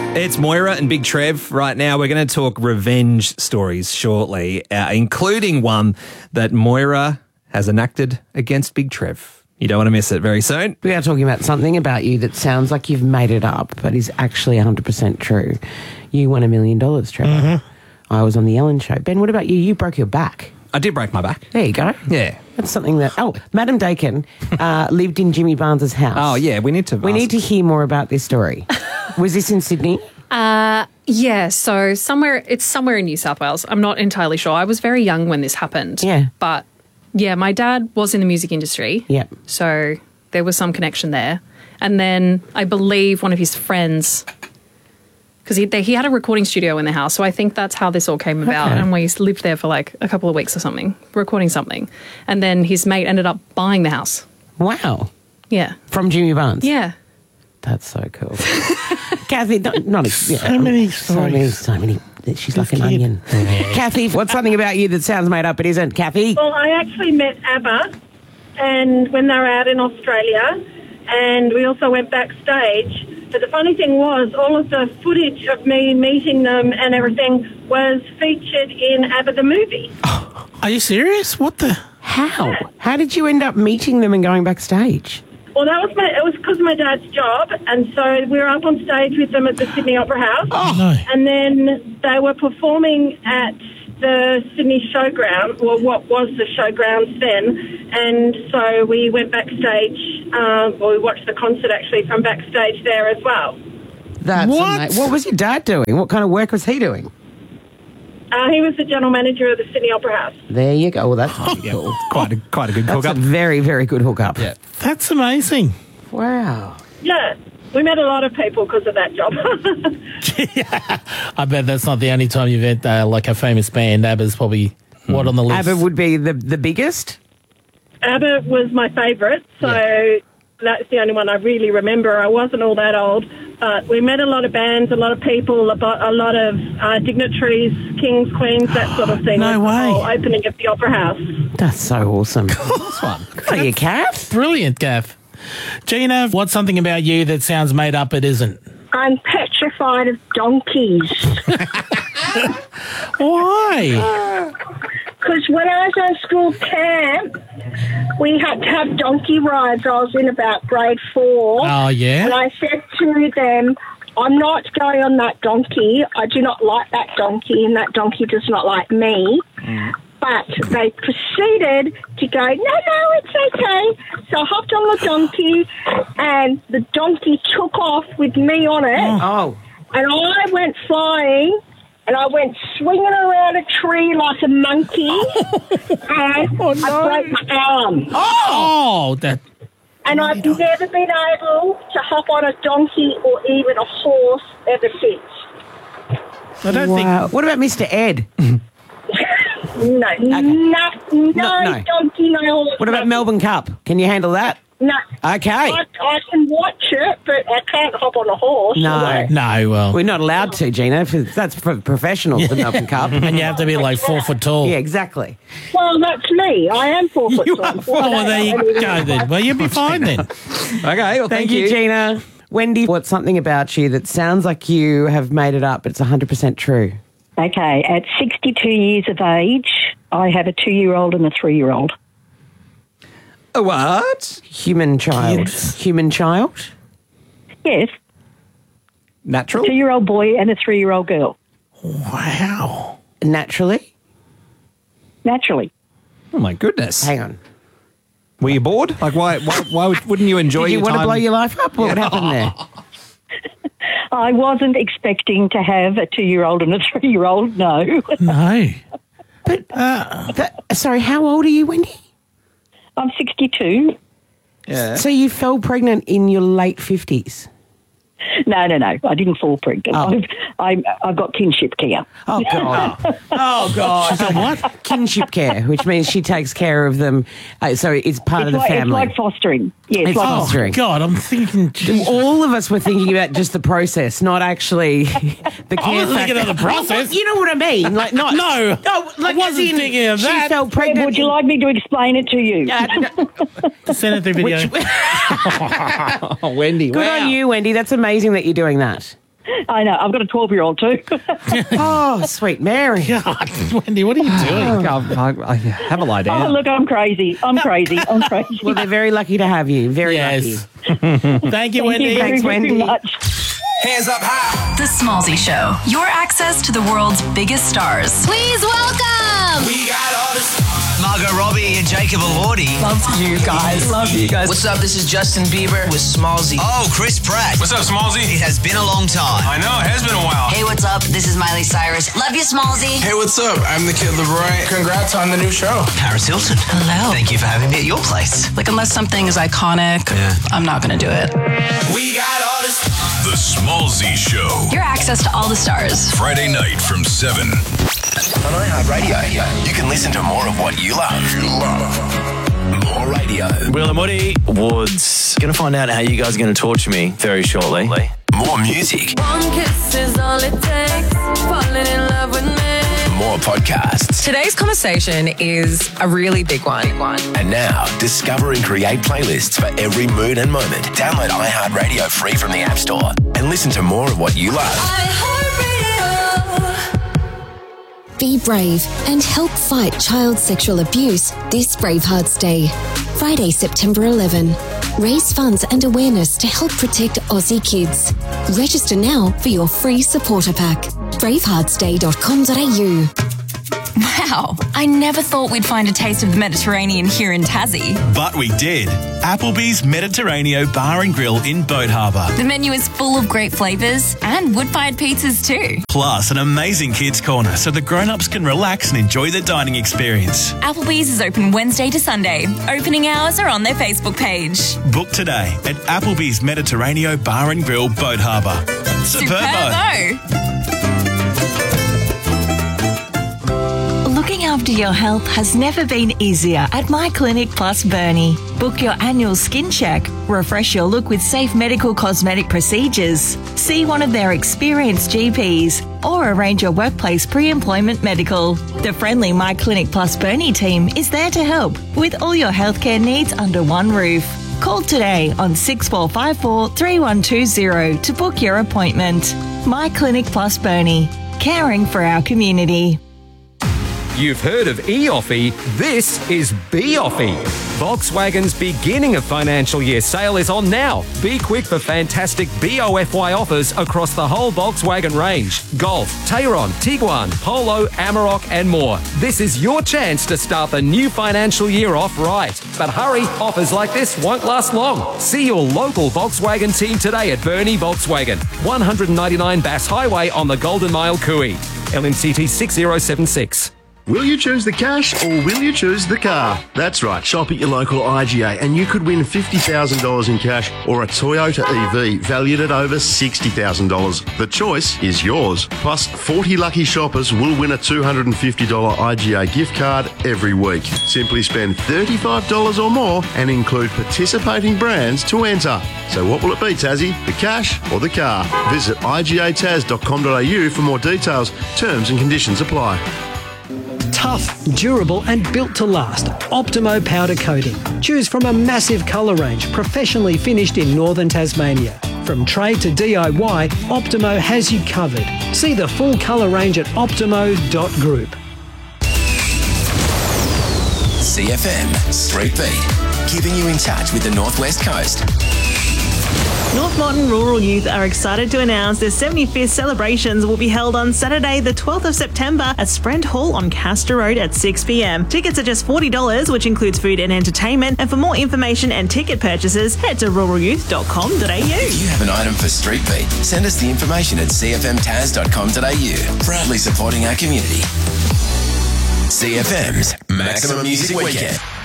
It's Moira and Big Trev right now. We're going to talk revenge stories shortly, including one that Moira has enacted against Big Trev. You don't want to miss it very soon. We are talking about something about you that sounds like you've made it up, but is actually 100% true. You won $1 million, Trevor. Mm-hmm. I was on the Ellen Show. Ben, what about you? You broke your back. I did break my back. There you go. Yeah. That's something that... Oh, Madam Dakin lived in Jimmy Barnes' house. Oh, yeah, we need to hear more about this story. Was this in Sydney? Yeah, so it's somewhere in New South Wales. I'm not entirely sure. I was very young when this happened. Yeah. But, yeah, my dad was in the music industry. Yeah. So there was some connection there. And then I believe one of his friends... Because he had a recording studio in the house, so I think that's how this all came about. Okay. And we lived there for like a couple of weeks or something, recording something. And then his mate ended up buying the house. Wow. Yeah. From Jimmy Barnes? Yeah. That's so cool. Kathy, so many stories. So many. She's like an onion. Kathy, what's something about you that sounds made up but isn't? Kathy? Well, I actually met ABBA and when they were out in Australia, and we also went backstage. But the funny thing was, all of the footage of me meeting them and everything was featured in ABBA the movie. Oh, are you serious? What the? How? Yeah. How did you end up meeting them and going backstage? Well, it was because of my dad's job, and so we were up on stage with them at the Sydney Opera House. Oh, no. And then they were performing at the Sydney Showground, or what was the Showgrounds then, and so we went backstage, we watched the concert actually from backstage there as well. That's what? Amazing. What was your dad doing? What kind of work was he doing? He was the general manager of the Sydney Opera House. There you go. Well, that's pretty cool. Quite a good That's hookup. a very, very good hookup. Yeah. That's amazing. Wow. Yeah, we met a lot of people because of that job. Yeah. I bet that's not the only time you've met like a famous band. ABBA's probably what on the list? ABBA would be the biggest? ABBA was my favourite, so that's the only one I really remember. I wasn't all that old, but we met a lot of bands, a lot of people, a lot of dignitaries, kings, queens, that sort of thing. No way. The whole opening of the Opera House. That's so awesome. This one. Good for you, Kath. Brilliant, Gav. Gina, what's something about you that sounds made up but isn't? I'm petrified of donkeys. Why? Because when I was on school camp, we had to have donkey rides. I was in about grade 4. Oh, yeah? And I said to them, I'm not going on that donkey. I do not like that donkey, and that donkey does not like me. But they proceeded to go, no, it's okay. So I hopped on the donkey, and the donkey took off with me on it. Oh. And I went flying, and I went swinging around a tree like a monkey, and I broke my arm. Oh, that... And I've never been able to hop on a donkey or even a horse ever since. I don't Wow. What about Mr. Ed? No, No. donkey, no horse. What about Melbourne Cup? Can you handle that? No. Okay. I can watch it, but I can't hop on a horse. No. think... No, well... We're not allowed to, Gina. That's for professionals, the Melbourne Cup. And you have to be like 4 foot tall. Yeah, exactly. Well, that's me. I am 4 foot tall. Oh, well, there you go then. Well, you'll be fine then. Okay, well, Thank you, Gina. Wendy, what's something about you that sounds like you have made it up, but it's 100% true? Okay, at 62 years of age, I have a 2-year-old and a 3-year-old. A what? Human child. Kids. Human child? Yes, Natural? 2-year-old boy and a 3-year-old girl. Wow. Naturally? Naturally. Oh, my goodness. Hang on. Were you bored? Like, why wouldn't you enjoy Did you your want time? to blow your life up? What happened there? I wasn't expecting to have a 2-year-old and a 3-year-old, no. No. Sorry, how old are you, Wendy? I'm 62. Yeah. So you fell pregnant in your late 50s? No. I didn't fall pregnant. Oh. I've got kinship care. Oh, God. Oh, God. She's got what? Kinship care, which means she takes care of them. So it's part of the family. It's like fostering. Yeah, It's like like- Oh, Fostering. God, I'm thinking... geez. All of us were thinking about just the process, not actually the care I was thinking factor. of the process. You know what I mean? Like not. No. Like I wasn't as in, thinking of she that. fell pregnant. Would you like me to explain it to you? Send it through video. Oh, Wendy. Good wow. on you, Wendy. That's amazing that you're doing that. I know. I've got a 12-year-old too. Oh, sweet Mary. God, Wendy, what are you doing? Have a lie down. Oh, look, I'm crazy. I'm crazy. Well, they're very lucky to have you. Very lucky. Thank you, Wendy. Thanks, Wendy. Much. Hands up high. The Smallsy Show. Your access to the world's biggest stars. Please welcome. We got all this. Margot Robbie and Jacob Elordi. Love you guys. Love you guys. What's up? This is Justin Bieber with Smallsy. Oh, Chris Pratt. What's up, Smallsy? It has been a long time. I know, it has been a while. Hey, what's up? This is Miley Cyrus. Love you, Smallsy. Hey, what's up? I'm the Kid Leroy. Congrats on the new show. Paris Hilton. Hello. Thank you for having me at your place. Like, unless something is iconic, I'm not going to do it. We got all this. The Smallsy Show. Your access to all the stars. Friday night from 7. On iHeartRadio, you can listen to more of what you love. More radio. Will and Woody Woods. Going to find out how you guys are going to torture me very shortly. More music. One kiss is all it takes. Falling in love with me. More podcasts. Today's conversation is a really big one. And now, discover and create playlists for every mood and moment. Download iHeartRadio free from the App Store and listen to more of what you love. Be brave and help fight child sexual abuse this Bravehearts Day. Friday, September 11. Raise funds and awareness to help protect Aussie kids. Register now for your free supporter pack. braveheartsday.com.au. Wow, I never thought we'd find a taste of the Mediterranean here in Tassie. But we did. Applebee's Mediterraneo Bar and Grill in Boat Harbour. The menu is full of great flavours and wood-fired pizzas too. Plus an amazing kids' corner so the grown-ups can relax and enjoy the dining experience. Applebee's is open Wednesday to Sunday. Opening hours are on their Facebook page. Book today at Applebee's Mediterranean Bar and Grill, Boat Harbour. Superbo! Looking after your health has never been easier at MyClinic Plus Burnie. Book your annual skin check, refresh your look with safe medical cosmetic procedures, see one of their experienced GPs, or arrange your workplace pre-employment medical. The friendly MyClinic Plus Burnie team is there to help with all your healthcare needs under one roof. Call today on 6454 3120 to book your appointment. MyClinic Plus Burnie, caring for our community. You've heard of eOffie, this is BOffie. Volkswagen's beginning of financial year sale is on now. Be quick for fantastic BOFY offers across the whole Volkswagen range. Golf, Tayron, Tiguan, Polo, Amarok and more. This is your chance to start the new financial year off right. But hurry, offers like this won't last long. See your local Volkswagen team today at Burnie Volkswagen, 199 Bass Highway on the Golden Mile, Cooey. LMCT 6076. Will you choose the cash or will you choose the car? That's right, shop at your local IGA and you could win $50,000 in cash or a Toyota EV valued at over $60,000. The choice is yours. Plus, 40 lucky shoppers will win a $250 IGA gift card every week. Simply spend $35 or more and include participating brands to enter. So what will it be, Tassie? The cash or the car? Visit igataz.com.au for more details. Terms and conditions apply. Tough, durable and built to last. Optimo powder coating. Choose from a massive colour range professionally finished in northern Tasmania. From trade to DIY, Optimo has you covered. See the full colour range at optimo.group. CFM Street Beat, keeping you in touch with the Northwest Coast. North Moreton Rural Youth are excited to announce their 75th celebrations will be held on Saturday the 12th of September at Sprent Hall on Castor Road at 6 p.m. Tickets are just $40, which includes food and entertainment, and for more information and ticket purchases, head to ruralyouth.com.au. If you have an item for Street Beat, send us the information at cfmtaz.com.au. Proudly supporting our community. CFM's Maximum Music Weekend.